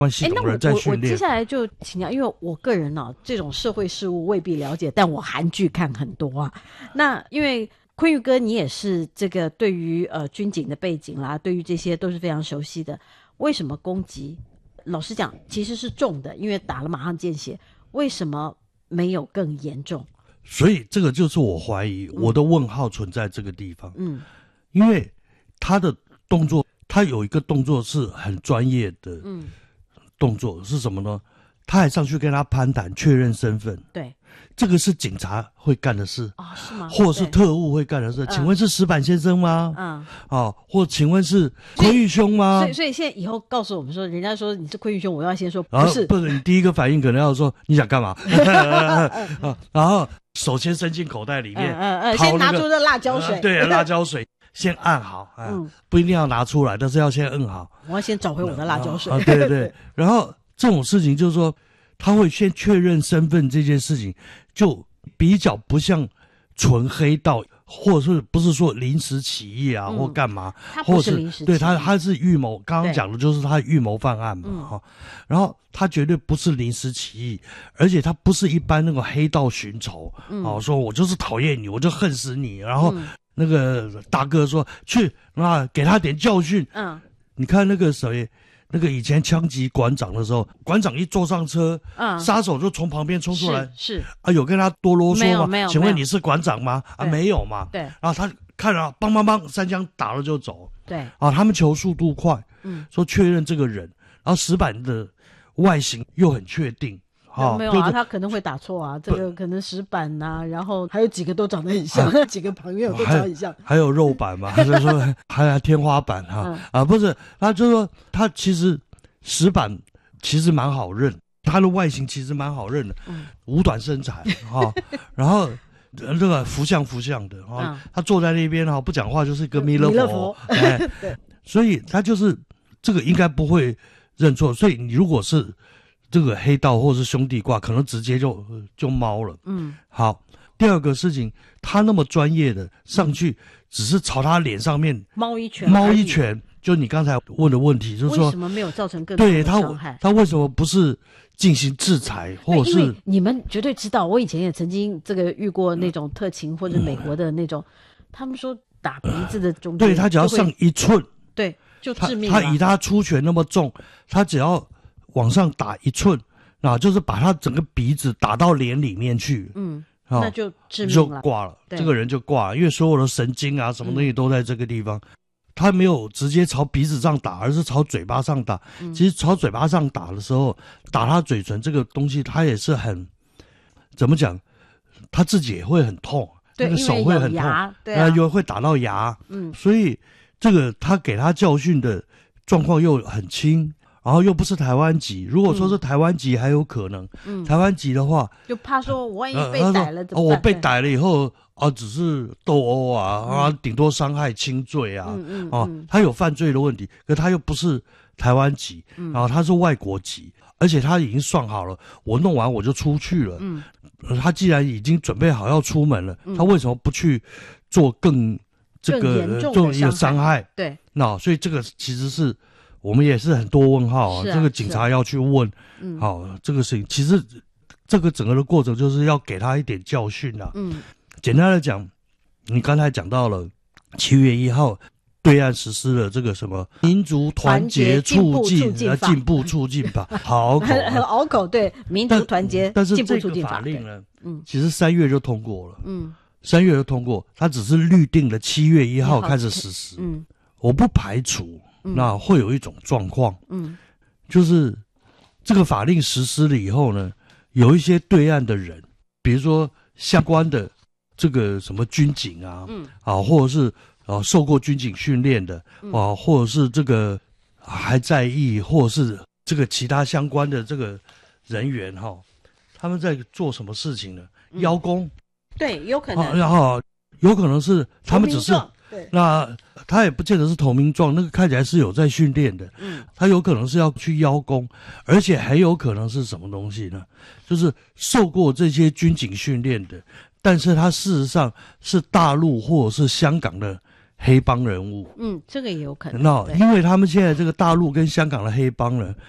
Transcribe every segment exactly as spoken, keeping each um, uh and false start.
系统人在训练。 我我接下来就请教，因为我个人啊，这种社会事务未必了解，但我韩剧看很多啊。那因为坤玉哥，你也是这个对于呃军警的背景啦，对于这些都是非常熟悉的。为什么攻击？老实讲，其实是重的，因为打了马上见血。为什么没有更严重？ 所以这个就是我怀疑，嗯、我的问号存在这个地方。嗯，因为他的动作，他有一个动作是很专业的。嗯。动作是什么呢？他还上去跟他攀谈，确认身份。对，这个是警察会干的事啊、哦？是吗？或者是特务会干的事？请问是石板先生吗？嗯，哦，或请问是坤玉兄吗？ 所以，所以现在以后告诉我们说，人家说你是坤玉兄，我要先说不是， 不是，你第一个反应可能要说你想干嘛？然后手先伸进口袋里面， 嗯嗯，先拿出这辣椒水， 呃、对，辣椒水。先按好，嗯，不一定要拿出来，但是要先摁好。 我要先找回我的辣椒水。 啊，对对对。然后这种事情就是说，他会先确认身份这件事情，就比较不像纯黑道，或者是不是说临时起意啊，嗯、或干嘛？ 他不是临时起意， 对他他是预谋。刚刚讲的就是他预谋犯案嘛，哈、嗯。然后他绝对不是临时起意，而且他不是一般那个黑道寻仇，嗯，哦，说我就是讨厌你，我就恨死你，然后。嗯那个大哥说去啊，给他点教训。嗯，你看那个谁，那个以前枪击馆长的时候，馆长一坐上车，嗯，杀手就从旁边冲出来， 是, 是啊，有跟他多啰嗦吗？ 没有没有。 请问你是馆长吗？啊，没有嘛。 对。 然后他看了，梆梆梆，三枪打了就走。 对。 啊，他们求速度快，嗯，说确认这个人，然后石板的外形又很确定。 哦、没有啊，他可能会打错啊，这个可能石板呐、啊，然后还有几个都长得很像，啊、几个朋友都长得很像， 还有肉板嘛，就是说还有天花板哈、啊嗯、啊，不是，他就说他其实石板其实蛮好认，他的外形其实蛮好认的，嗯、五短身材哈、啊，然后这个福相福相的哈、啊嗯，他坐在那边哈、啊、不讲话就是一个弥勒佛，弥勒佛哎，对，所以他就是这个应该不会认错，所以你如果是。这个黑道或是兄弟挂，可能直接就就猫了。嗯，好。第二个事情，他那么专业的上去，只是朝他脸上面猫一拳， 猫一拳。就你刚才问的问题，就是说为什么没有造成更多的伤害？ 他他为什么不是进行制裁，或者是？ 因为你们绝对知道，我以前也曾经这个遇过那种特勤或者美国的那种，嗯、他们说打鼻子的中间， 对他只要上一寸， 对，就致命了。 他以他出拳那么重，他只要。往上打一寸，啊，就是把他整个鼻子打到脸里面去，嗯， 啊、那就致命了，就挂了，这个人就挂了，因为所有的神经啊，什么东西都在这个地方。嗯、他没有直接朝鼻子上打，而是朝嘴巴上打。嗯、其实朝嘴巴上打的时候，打他嘴唇这个东西，他也是很怎么讲，他自己也会很痛， 对， 那个手会很痛， 对啊， 又会打到牙，嗯，所以这个他给他教训的状况又很轻。然后又不是台湾籍，如果说是台湾籍还有可能，嗯，台湾籍的话， 就怕说我万一被逮了怎么办？ 哦，我被逮了以后啊，只是斗殴啊，嗯、啊，顶多伤害轻罪啊，嗯嗯，啊，他有犯罪的问题，可他又不是台湾籍，嗯，然后他是外国籍，而且他已经算好了，我弄完我就出去了，嗯，他既然已经准备好要出门了，嗯、他为什么不去做更这个重一个伤害？ 对， 那所以这个其实是。我们也是很多问号啊，啊这个警察要去问，嗯，好、哦，这个事情其实这个整个的过程就是要给他一点教训啦。嗯，简单的讲，你刚才讲到了七月一号对岸实施了这个什么民族团结促进啊进步促进法，好拗口、啊， 很很拗口，对，民族团结进步促进法， 但是这个法令呢，嗯，其实三月就通过了，嗯，三月就通过，它只是预定了七月一号开始实施，嗯，我不排除。那会有一种状况，嗯，就是这个法令实施了以后呢，有一些对岸的人，比如说相关的这个什么军警啊，嗯，啊，或者是啊受过军警训练的，啊，或者是这个还在役，或者是这个其他相关的这个人员哈，他们在做什么事情呢？邀功， 对，有可能， 啊、然后有可能是他们只是。 对， 那他也不见得是投名状，那个看起来是有在训练的，嗯，他有可能是要去邀功，而且还有可能是什么东西呢？就是受过这些军警训练的，但是他事实上是大陆或者是香港的黑帮人物， 嗯，这个也有可能。 那因为他们现在这个大陆跟香港的黑帮人，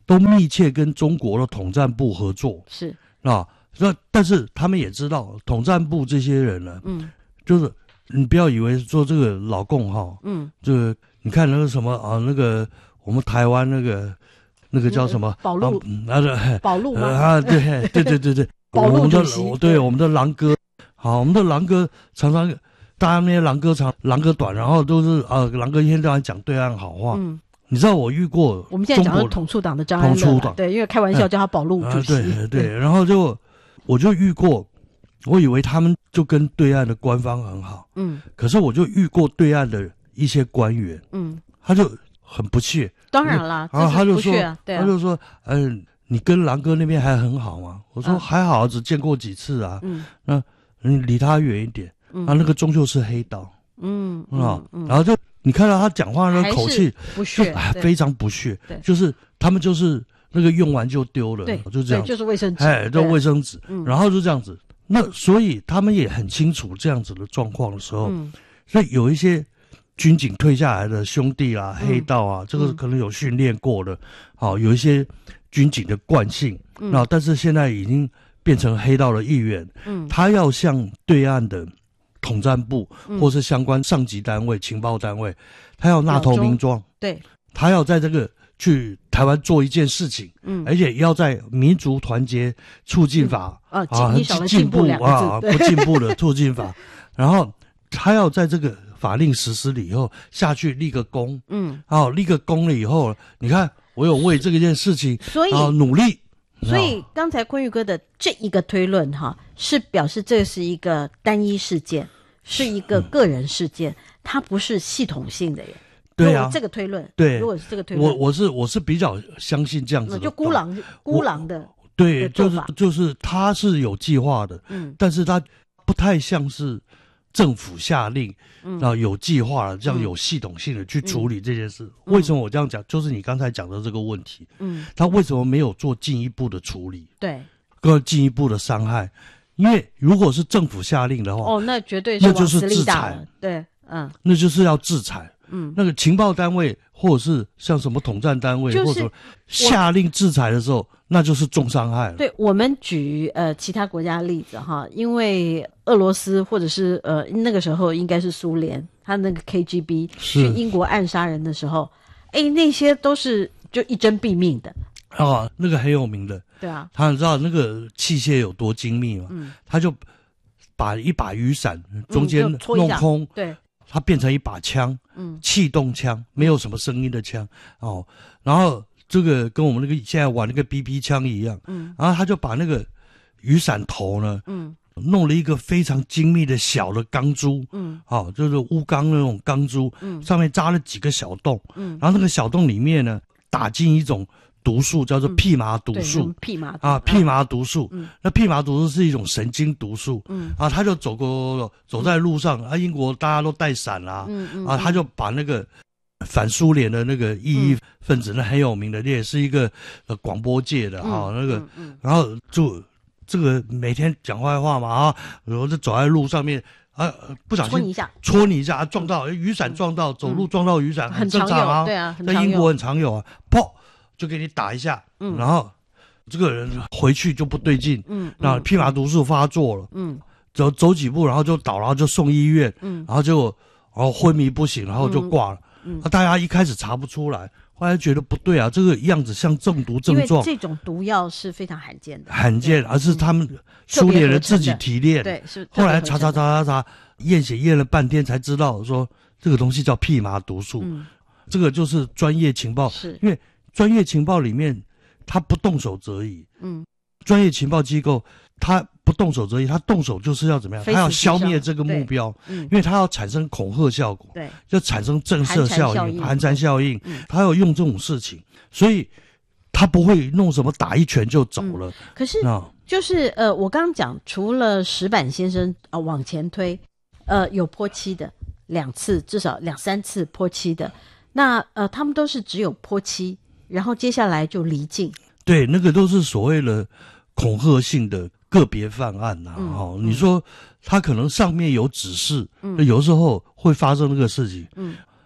都密切跟中国的统战部合作， 是啊，那但是他们也知道统战部这些人呢，嗯，就是你不要以为说这个老共哈，嗯，这个你看那个什么啊，那个我们台湾那个那个叫什么保路啊，啊保路吗？ 啊，对对对对对， 保路主席，对我们的狼哥，好，我们的狼哥常常。大家那些狼哥长狼哥短，然后都是啊，狼哥一天到晚讲对岸好话。嗯，你知道我遇过， 我们现在讲的是统促党的张安乐，对，因为开玩笑叫他保路主席。 啊、对对，然后就我就遇过，我以为他们就跟对岸的官方很好，嗯，可是我就遇过对岸的一些官员，嗯，他就很不屑。 当然啦， 然后他就说， 对啊、 他就说，嗯、呃，你跟狼哥那边还很好吗？我说、啊、还好，只见过几次啊。嗯，那你离他远一点。啊，那个终究是黑道，嗯啊、嗯，然后就你看到他讲话那个口气， 不屑， 非常不屑，就是他们就是那个用完就丢了， 对， 就这样， 就是卫生纸， 哎，就卫生纸，然后就这样子。那所以他们也很清楚这样子的状况的时候，嗯、所以有一些军警退下来的兄弟啊、嗯、黑道啊，这个可能有训练过的，好、嗯，有一些军警的惯性，嗯，然后但是现在已经变成黑道的一员，嗯，他要向对岸的统战部或是相关上级单位、嗯、情报单位，他要纳头名状， 对， 他要在这个去台湾做一件事情，嗯，而且要在民族团结促进法、 嗯、啊，你少了进步啊，不进步的促进法，然后他要在这个法令实施了以后下去立个功，嗯，啊，立个功了以后，你看我有为这件事情所以啊努力。 所以刚才坤玉哥的这一个推论哈，是表示这是一个单一事件，是一个个人事件，嗯、它不是系统性的耶。 对啊， 这个推论， 对， 如果是这个推论， 我我是我是比较相信这样子的， 就孤狼孤狼的， 对，就是就是他是有计划的，嗯，但是他不太像是政府下令，嗯，然后有计划的这样有系统性的去处理这件事。嗯、为什么我这样讲？就是你刚才讲的这个问题，嗯，他为什么没有做进一步的处理？ 对， 更进一步的伤害？因为如果是政府下令的话， 哦，那绝对是那就是制裁， 对，嗯， 那就是要制裁。嗯，那个情报单位或者是像什么统战单位， 就是、 或者下令制裁的时候，那就是重伤害了。 对，我们举呃其他国家的例子哈，因为俄罗斯或者是呃那个时候应该是苏联，他那个 K G B 去英国暗杀人的时候，哎，那些都是就一针毙命的。 啊，那个很有名的。 对啊， 他知道那个器械有多精密吗？嗯，他就把一把雨伞中间弄空， 嗯、对。 它变成一把枪，嗯，气动枪，没有什么声音的枪，哦，然后这个跟我们那个现在玩那个 B B 枪一样，嗯，然后他就把那个雨伞头呢，嗯，弄了一个非常精密的小的钢珠，嗯，好、哦，就是钨钢那种钢珠，嗯，上面扎了几个小洞，嗯，然后那个小洞里面呢，打进一种毒素叫做蓖麻毒素， 蓖麻啊，蓖麻毒素，嗯，那蓖麻毒素是一种神经毒素，嗯，啊，他就走过走在路上，啊，英国大家都带伞啦、啊，嗯嗯，啊，他就把那个反苏联的那个异议分子，那很有名的，那也是一个呃广播界的啊，那个，然后就这个每天讲坏话嘛啊，然后就走在路上面。啊，不小心戳你一下，戳你一下，撞到雨伞撞到，走路撞到雨伞，很正常啊， 对啊， 在英国很常有啊，砰。就给你打一下，嗯，然后这个人回去就不对劲，嗯，然后蓖麻毒素发作了，嗯，走走几步，然后就倒，然后就送医院，嗯，然后就然后昏迷不醒，然后就挂了，嗯，那大家一开始查不出来，后来觉得不对啊，这个样子像中毒症状， 因为这种毒药是非常罕见的， 罕见，而是他们苏联人自己提炼， 对，是后来查查查查查，验血验了半天才知道说这个东西叫蓖麻毒素，嗯，这个就是专业情报， 是因为。专业情报里面，他不动手则已。嗯，专业情报机构他不动手则已，他动手就是要怎么样？他要消灭这个目标，嗯，因为他要产生恐吓效果， 对， 就产生震慑效应、寒蝉效应，嗯，他要用这种事情，所以他不会弄什么打一拳就走了。嗯、 可是，就是呃，我刚刚讲，除了石板先生啊、呃、往前推，呃，有泼漆的两次，至少两三次泼漆的，那呃，他们都是只有泼漆。然后接下来就离境， 对，那个都是所谓的恐吓性的个别犯案呐、啊。嗯哦、你说他可能上面有指示，嗯，有时候会发生那个事情。嗯，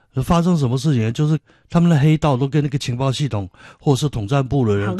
发生什么事情呢？就是他们的黑道都跟那个情报系统或者是统战部的人